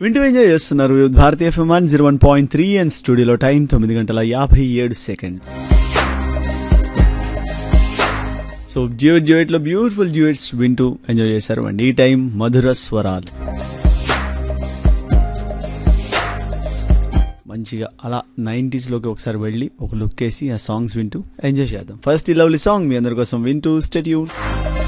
వింటూ ఎంజాయ్ చేస్తున్నారు భారతీయ FM 101.3 and స్టూడియోలో టైం 9:57. సో డ్యూయెట్లో బ్యూటిఫుల్ డ్యూయెట్స్ వింటూ ఎంజాయ్ చేశారు అండి. ఈ టైం మధుర స్వరాలు మంచిగా అలా 90s ఒకసారి వెళ్ళి ఒక లుక్ వేసి ఆ సాంగ్స్ వింటూ ఎంజాయ్ చేద్దాం. ఫస్ట్ ఈ లవ్లీ సాంగ్ మీ అందరి కోసం వింటూ స్టే ట్యూన్.